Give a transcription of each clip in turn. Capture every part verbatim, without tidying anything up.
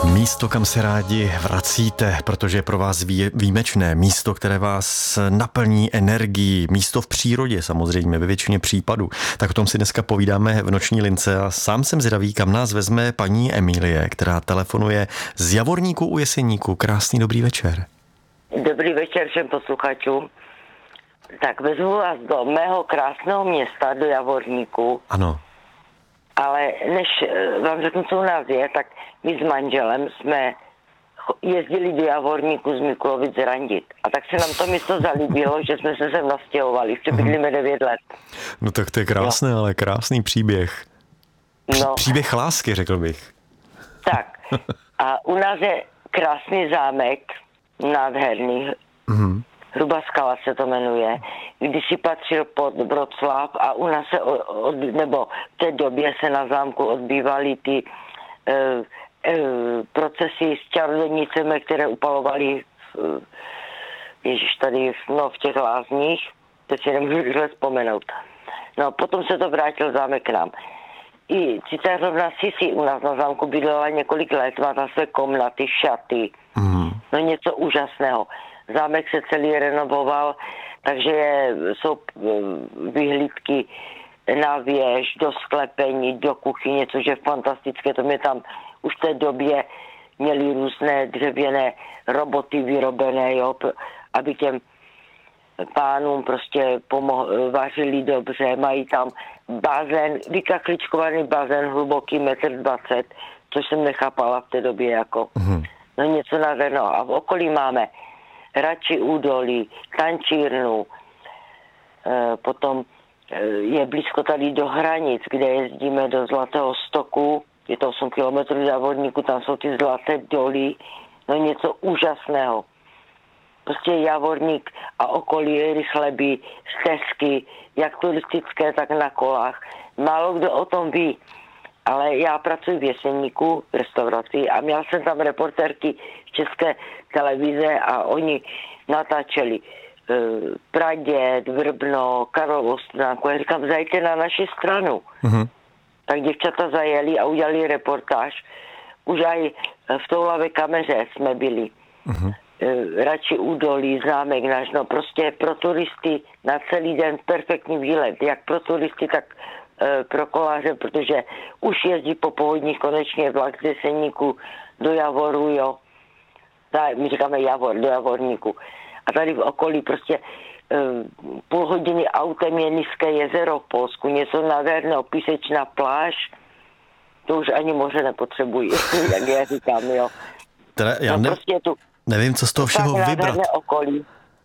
Místo, kam se rádi vracíte, protože je pro vás výjimečné, místo, které vás naplní energií, místo v přírodě samozřejmě ve většině případů. Tak o tom si dneska povídáme v Noční lince a sám jsem zvědavý, kam nás vezme paní Emilie, která telefonuje z Javorníku u Jeseníku. Krásný dobrý večer. Dobrý večer všem posluchačům. Tak vezmu vás do mého krásného města, do Javorníku. Ano. Ale než vám řeknu, co u nás je, tak my s manželem jsme jezdili do Javorníku z Mikulovic randit. A tak se nám to místo zalíbilo, že jsme se sem nastěhovali. Ještě bydlíme devět let. No tak to je krásné, no. Ale krásný příběh. Pří, no. Příběh lásky, řekl bych. Tak. A u nás je krásný zámek, nádherný. Mm-hmm. Hrubá skala se to jmenuje, když si patřil pod Wroclaw a u nás se, od, nebo v té době se na zámku odbývaly ty e, e, procesy s čarodějnicemi, které upalovali v, ježiš, tady no, v těch lázních, teď si nemůžu rychle vzpomenout. No potom se to vrátil zámek k nám. I císařovna Sisi u nás na zámku bydlela několik let, má tam své komnaty, šaty, mm. no něco úžasného. Zámek se celý renovoval, takže je, jsou vyhlídky na věž, do sklepení, do kuchyně, což je fantastické. To mě tam už v té době měli různé dřevěné roboty vyrobené, jo, aby těm pánům prostě pomo- vařili dobře. Mají tam bazén, vykakličkovaný bazén hluboký metr dvacet, což jsem nechápala v té době jako. Mm. No něco nádherného. A v okolí máme Račí údolí, tančírnu, e, potom e, je blízko tady do hranic, kde jezdíme do Zlatého Stoku, je to osm kilometrů do Javorníku, tam jsou ty zlaté doly, no něco úžasného. Prostě Javorník a okolí rychleby, stezky, jak turistické, tak na kolách. Málo kdo o tom ví, ale já pracuji v Jeseníku v restauraci a měl jsem tam reportérky z České televize a oni natáčeli e, Praděd, Vrbno, Karlovou Studánku. Já říkám, zajďte na naši stranu. Mm-hmm. Tak děvčata zajeli a udělali reportáž. Už aj v Toulavé kameře jsme byli. Mm-hmm. E, Račí údolí, zámek náš, no prostě pro turisty na celý den perfektní výlet. Jak pro turisty, tak pro koláře, protože už jezdí po povodních konečně vlak z Jeseníku do Javoru, jo. Tak, my říkáme Javor, do Javorníku. A tady v okolí prostě uh, půl hodiny autem je Nízké jezero v Polsku, něco nádherného, písečná pláž, to už ani moře nepotřebují, jak já říkám, jo. Teda já no, ne, prostě tu, nevím, co z toho všeho vybrat. Okolí.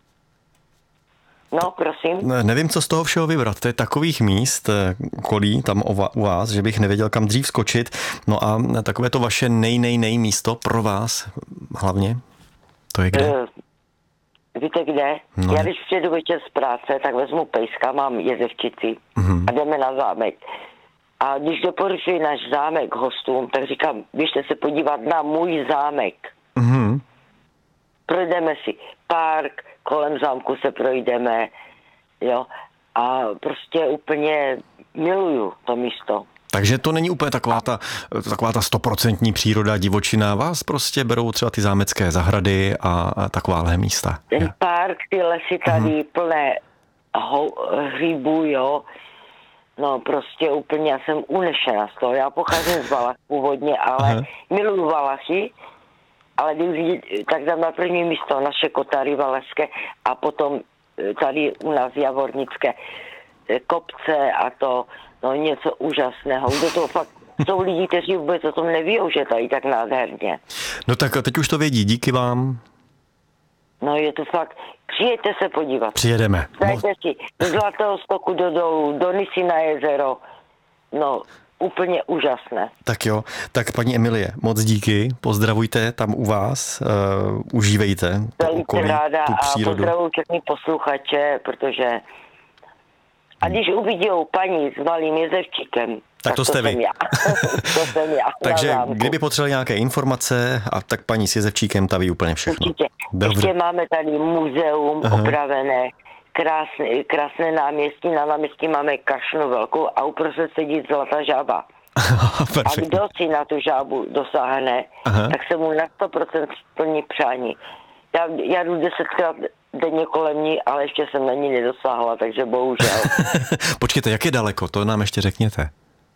No, prosím. Ne, nevím, co z toho všeho vybrat. To je takových míst, kolí tam u vás, že bych nevěděl, kam dřív skočit. No a takové to vaše nej, nej, nej místo pro vás hlavně, to je kde? Uh, víte kde? No. Já když přijedu večer z práce, tak vezmu pejska, mám jezevčici mm-hmm. a jdeme na zámek. A když doporučuji náš zámek hostům, tak říkám, běžte se podívat na můj zámek. Mm-hmm. Projdeme si park, kolem zámku se projdeme, jo, a prostě úplně miluju to místo. Takže to není úplně taková ta, taková ta stoprocentní příroda, divočina, vás prostě berou třeba ty zámecké zahrady a, a takováhle místa. Ten je. park, ty lesy tady mm-hmm. plné hřibů, jo, no prostě úplně, já jsem unešená z toho, já pocházím z Valach původně, ale Aha. miluju Valachy, ale když tak dám na první místo naše Kotary valašské a potom tady u nás javornické kopce a to, no něco úžasného. Kde to fakt jsou lidi, kteří vůbec o tom neví, že tady tak nádherně. No tak teď už to vědí, díky vám. No je to fakt, přijďte se podívat. Přijedeme. Dajte si z Zlatého Stoku do dolů, do Nisy na jezero, no úplně úžasné. Tak jo, tak paní Emilie, moc díky, pozdravujte tam u vás, uh, užívejte to okolí, ráda tu přírodu. A pozdravuju všechny posluchače, protože a když uvidí paní s malým jezevčíkem, tak, tak to, to jste vy. Já. to jsem já. Takže kdyby potřebovali nějaké informace, a tak paní s jezevčíkem, ta ví úplně všechno. Určitě. Ještě máme tady muzeum Aha. opravené, krásné, krásné náměstí, na náměstí máme kašnu velkou a uprostřed sedí zlatá žába. A kdo si na tu žábu dosáhne, Aha. tak se mu na sto procent splní přání. Já, já jdu desetkrát denně kolem ní, ale ještě jsem na ní nedosáhla, takže bohužel. Počkejte, jak je daleko? To nám ještě řekněte.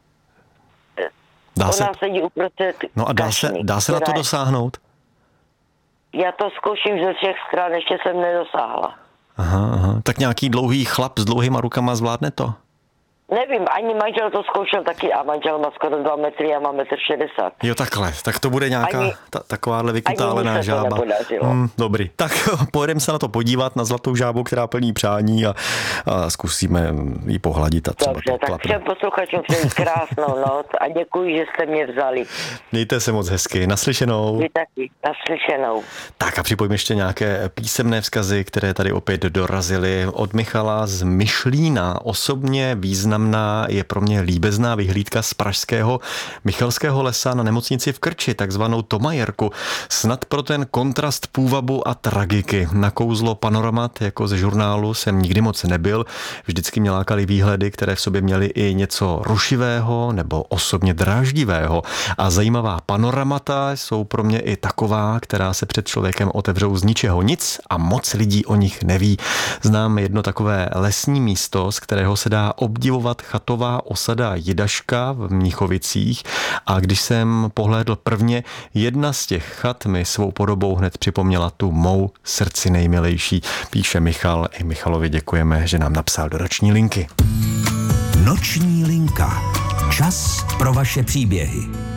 Dá Ona se... sedí uprostřed No a dá se, dá se na to dosáhnout? Já to zkouším ze všech stran, ještě jsem nedosáhla. Aha, aha. Tak nějaký dlouhý chlap s dlouhýma rukama zvládne to? Nevím, ani manžel to zkoušel taky a manžel má skoro dva metry, já mám metr šedesát. Jo, takhle, tak to bude nějaká ani, ta, takováhle vykutálená žába. Hmm, dobrý, tak pojedeme se na to podívat, na zlatou žábu, která plní přání a, a zkusíme ji pohladit. A třeba Dobře, tak všem posluchačům přeji krásnou noc a děkuji, že jste mě vzali. Mějte se moc hezky, naslyšenou. Vy taky, naslyšenou. Tak a připojím ještě nějaké písemné vzkazy, které tady opět dorazily od Michala z Myšlína. Osobně význam je pro mě líbezná vyhlídka z pražského Michalského lesa na nemocnici v Krči, takzvanou Tomajerku. Snad pro ten kontrast půvabu a tragiky. Na kouzlo panoramat jako ze žurnálu jsem nikdy moc nebyl. Vždycky mě lákaly výhledy, které v sobě měly i něco rušivého nebo osobně dráždivého. A zajímavá panoramata jsou pro mě i taková, která se před člověkem otevřou z ničeho nic a moc lidí o nich neví. Znám jedno takové lesní místo, z kterého se dá obdivovat chatová osada Jidaška v Mnichovicích a když jsem pohlédl prvně, jedna z těch chat mi svou podobou hned připomněla tu mou srdci nejmilejší. Píše Michal, i Michalovi děkujeme, že nám napsal do noční linky. Noční linka. Čas pro vaše příběhy.